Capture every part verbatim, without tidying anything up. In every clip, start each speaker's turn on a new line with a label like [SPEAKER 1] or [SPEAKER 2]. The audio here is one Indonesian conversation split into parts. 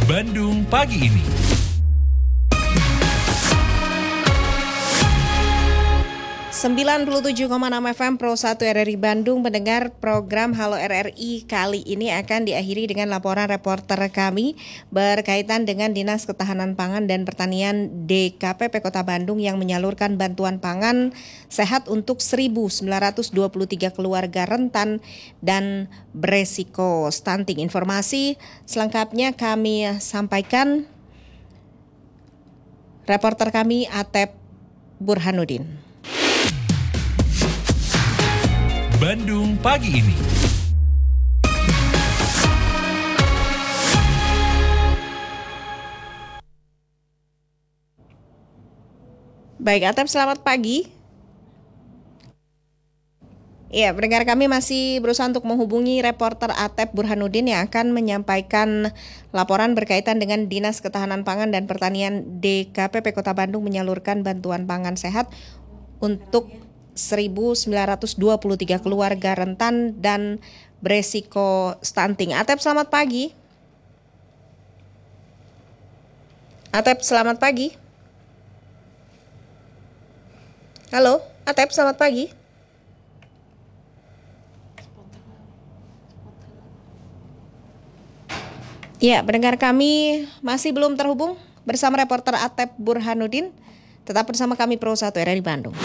[SPEAKER 1] Bandung pagi ini.
[SPEAKER 2] sembilan puluh tujuh koma enam F M Pro satu R R I Bandung mendengar program Halo R R I kali ini akan diakhiri dengan laporan reporter kami berkaitan dengan Dinas Ketahanan Pangan dan Pertanian D K P P Kota Bandung yang menyalurkan bantuan pangan sehat untuk seribu sembilan ratus dua puluh tiga keluarga rentan dan beresiko stunting. Informasi selengkapnya kami sampaikan reporter kami Atep Burhanuddin.
[SPEAKER 1] Bandung pagi ini.
[SPEAKER 2] Baik, Atep, selamat pagi. Ya, pendengar kami masih berusaha untuk menghubungi reporter Atep Burhanuddin yang akan menyampaikan laporan berkaitan dengan Dinas Ketahanan Pangan dan Pertanian D K P P Kota Bandung menyalurkan bantuan pangan sehat untuk seribu sembilan ratus dua puluh tiga keluarga rentan dan beresiko stunting. Atep, selamat pagi. Atep, selamat pagi. Halo, Atep, selamat pagi. Ya, pendengar kami masih belum terhubung bersama reporter Atep Burhanuddin. Tetap bersama kami Pro satu R R I Bandung.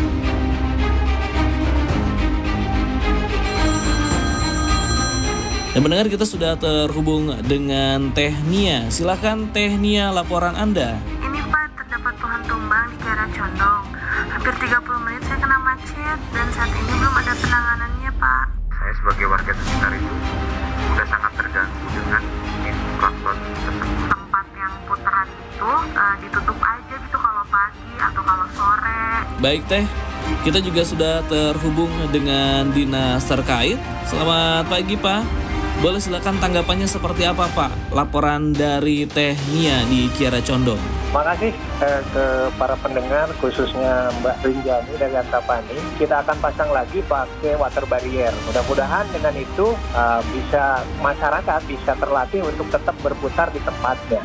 [SPEAKER 3] Dan mendengar kita sudah terhubung dengan Teh Nia. Silakan Teh Nia, laporan Anda.
[SPEAKER 4] Ini Pak, terdapat pohon tumbang di Kiara Condong. Hampir tiga puluh menit saya kena macet dan saat ini belum ada penanganannya Pak.
[SPEAKER 5] Saya sebagai warga sekitar itu sudah sangat terganggu dengan ini klakson tersebut.
[SPEAKER 4] Tempat yang putaran itu uh, ditutup aja gitu kalau pagi atau kalau sore.
[SPEAKER 3] Baik Teh, kita juga sudah terhubung dengan dinas terkait. Selamat pagi Pak. Boleh silakan tanggapannya seperti apa Pak? Laporan dari Teh Nia di Kiara Condong.
[SPEAKER 6] Terima kasih eh, ke para pendengar, khususnya Mbak Rinjani dari Antapani. Kita akan pasang lagi pakai water barrier. Mudah-mudahan dengan itu uh, bisa masyarakat bisa terlatih untuk tetap berputar di tempatnya.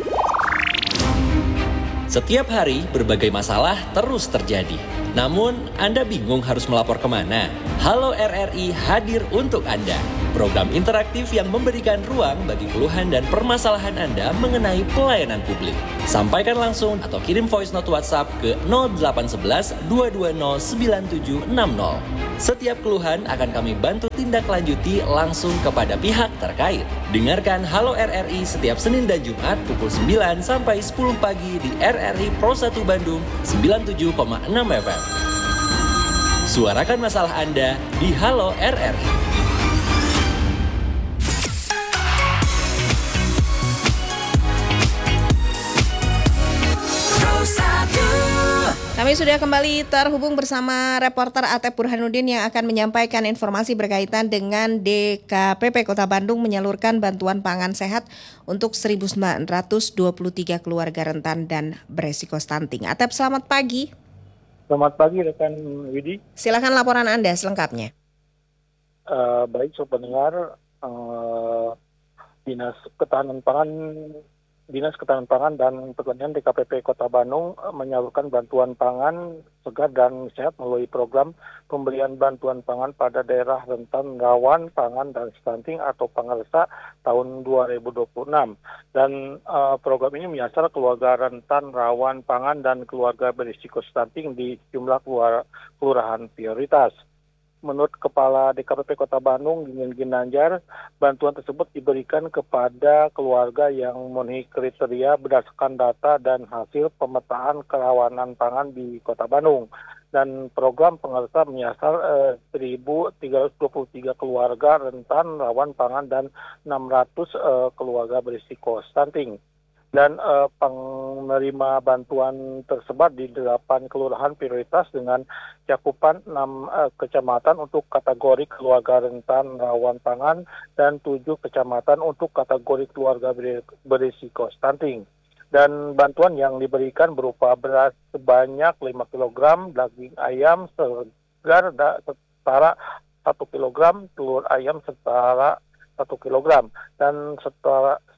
[SPEAKER 7] Setiap hari berbagai masalah terus terjadi. Namun Anda bingung harus melapor kemana? Halo R R I hadir untuk Anda. Program interaktif yang memberikan ruang bagi keluhan dan permasalahan Anda mengenai pelayanan publik. Sampaikan langsung atau kirim voice note WhatsApp ke nol delapan satu satu dua dua nol sembilan tujuh enam nol. Setiap keluhan akan kami bantu tindak lanjuti langsung kepada pihak terkait. Dengarkan Halo R R I setiap Senin dan Jumat pukul sembilan sampai sepuluh pagi di R R I Pro satu Bandung sembilan puluh tujuh koma enam F M. Suarakan masalah Anda di Halo R R I.
[SPEAKER 2] Kami sudah kembali terhubung bersama reporter Atep Burhanuddin yang akan menyampaikan informasi berkaitan dengan D K P P Kota Bandung menyalurkan bantuan pangan sehat untuk seribu sembilan ratus dua puluh tiga keluarga rentan dan beresiko stunting. Atep, selamat pagi.
[SPEAKER 6] Selamat pagi rekan Widi.
[SPEAKER 2] Silakan laporan Anda selengkapnya.
[SPEAKER 6] Uh, baik, sobat pendengar, uh, Dinas Ketahanan Pangan Dinas Ketahanan Pangan dan Pertanian D K P P Kota Bandung menyalurkan bantuan pangan segar dan sehat melalui program pemberian bantuan pangan pada daerah rentan rawan pangan dan stunting atau Pangresa tahun dua ribu dua puluh enam. Dan uh, program ini menyasar keluarga rentan rawan pangan dan keluarga berisiko stunting di sejumlah kelurahan prioritas. Menurut Kepala D K P P Kota Bandung, Dingin Ginanjar, bantuan tersebut diberikan kepada keluarga yang memenuhi kriteria berdasarkan data dan hasil pemetaan kerawanan pangan di Kota Bandung. Dan program Pangresa menyasar eh, seribu tiga ratus dua puluh tiga keluarga rentan rawan pangan dan enam ratus eh, keluarga berisiko stunting. Dan uh, penerima bantuan tersebar di delapan kelurahan prioritas dengan cakupan enam uh, kecamatan untuk kategori keluarga rentan rawan pangan dan tujuh kecamatan untuk kategori keluarga berisiko stunting. Dan bantuan yang diberikan berupa beras sebanyak lima kilogram, daging ayam segar setara satu kilogram, telur ayam setara satu kilogram, dan setara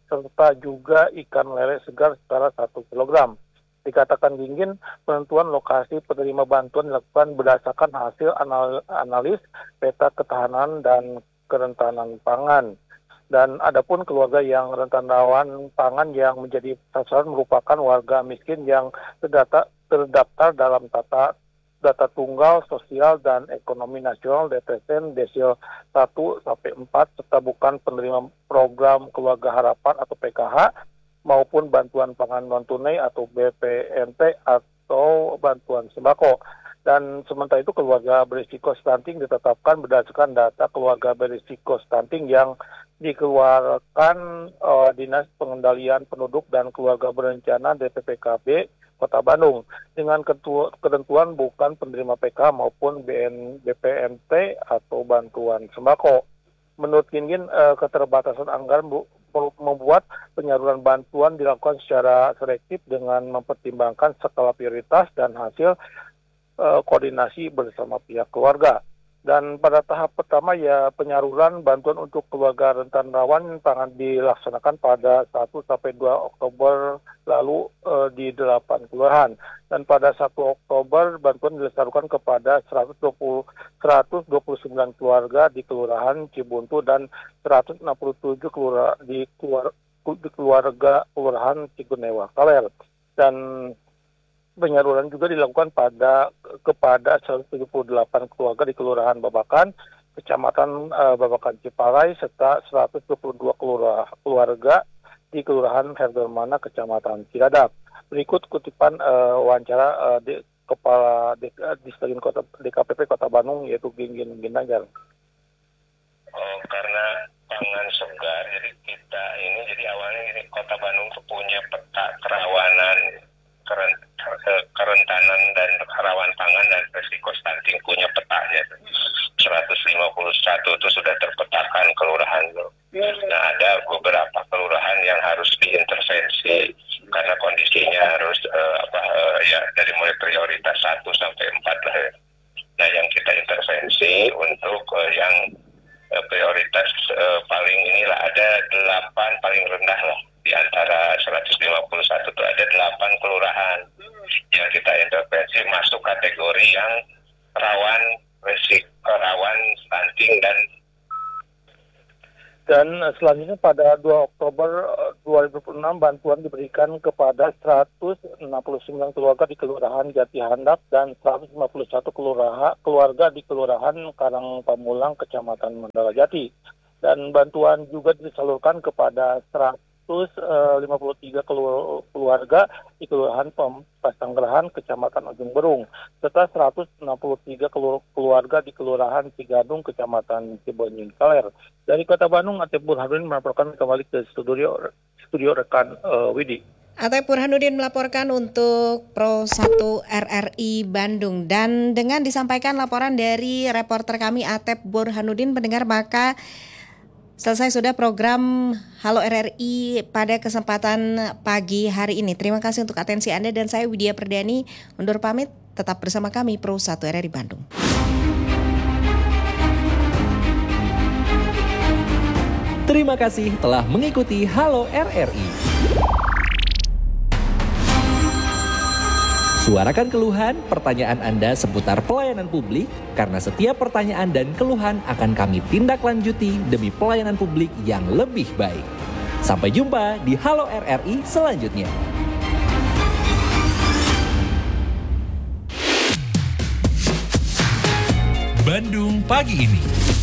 [SPEAKER 6] serta juga ikan lele segar setara satu kilogram. Dikatakan dingin, penentuan lokasi penerima bantuan dilakukan berdasarkan hasil anal- analis peta ketahanan dan kerentanan pangan. Dan adapun keluarga yang rentan rawan pangan yang menjadi sasaran merupakan warga miskin yang terdata, terdaftar dalam tata data tunggal sosial dan ekonomi nasional D T S N desil satu sampai empat serta bukan penerima program keluarga harapan atau P K H maupun bantuan pangan non tunai atau B P N T atau bantuan sembako. Dan sementara itu keluarga berisiko stunting ditetapkan berdasarkan data keluarga berisiko stunting yang dikeluarkan uh, Dinas Pengendalian Penduduk dan Keluarga Berencana D P P K B Kota Bandung dengan ketua, ketentuan bukan penerima P K maupun B N, B P N T atau bantuan sembako. Menurut Gingin, uh, keterbatasan anggaran bu, membuat penyaluran bantuan dilakukan secara selektif dengan mempertimbangkan skala prioritas dan hasil uh, koordinasi bersama pihak keluarga. Dan pada tahap pertama ya penyaluran bantuan untuk keluarga rentan rawan pangan dilaksanakan pada satu sampai dua Oktober lalu uh, di delapan kelurahan. Dan pada satu Oktober bantuan disalurkan kepada seratus dua puluh sembilan keluarga di Kelurahan Cibuntu dan seratus enam puluh tujuh keluarga di, keluar, di keluarga Kelurahan Cigunewa Kawel. Dan penyaluran juga dilakukan pada kepada seratus tujuh puluh delapan keluarga di Kelurahan Babakan, Kecamatan uh, Babakan Ciparai, serta seratus dua puluh dua keluarga, keluarga di Kelurahan Herdermana, Kecamatan Ciradap. Berikut kutipan uh, wawancara uh, di Kepala Disdagin Kota D K P P Kota Bandung yaitu Gingin Ginanjar.
[SPEAKER 8] Oh, karena pangan segar, jadi kita ini jadi awalnya ini Kota Bandung tuh punya peta kerawanan kerentanan dan rawan pangan dan risiko stunting, punya petanya seratus lima puluh satu itu sudah terpetakan kelurahan. Nah, ada beberapa kelurahan yang harus diintervensi karena kondisinya harus uh, apa uh, ya dari mulai prioritas satu sampai empat lah ya. Nah, yang kita intervensi untuk uh, yang uh, prioritas uh, paling inilah ada delapan paling rendah lah. Di antara seratus lima puluh satu itu ada delapan kelurahan yang kita intervensi masuk kategori yang rawan risiko, rawan stunting dan
[SPEAKER 6] dan selanjutnya pada dua Oktober dua ribu dua puluh enam bantuan diberikan kepada seratus enam puluh sembilan keluarga di Kelurahan Jati Handap dan seratus lima puluh satu keluarga, keluarga di Kelurahan Karang Pamulang, Kecamatan Mandala Jati. Dan bantuan juga disalurkan kepada seratus lima puluh tiga keluarga di Kelurahan Pasanggerahan, Kecamatan Ujung Berung, serta seratus enam puluh tiga keluarga di Kelurahan Cigadung, Kecamatan Cibenying Kaler. Dari Kota Bandung, Atep Burhanuddin melaporkan kembali ke studio studio rekan uh, Widi.
[SPEAKER 2] Atep Burhanuddin melaporkan untuk Pro satu R R I Bandung. Dan dengan disampaikan laporan dari reporter kami Atep Burhanuddin, pendengar, maka selesai sudah program Halo R R I pada kesempatan pagi hari ini. Terima kasih untuk atensi Anda dan saya Widya Perdani undur pamit. Tetap bersama kami Pro satu R R I Bandung.
[SPEAKER 7] Terima kasih telah mengikuti Halo R R I. Suarakan keluhan, pertanyaan Anda seputar pelayanan publik, karena setiap pertanyaan dan keluhan akan kami tindak lanjuti demi pelayanan publik yang lebih baik. Sampai jumpa di Halo R R I selanjutnya.
[SPEAKER 1] Bandung pagi ini.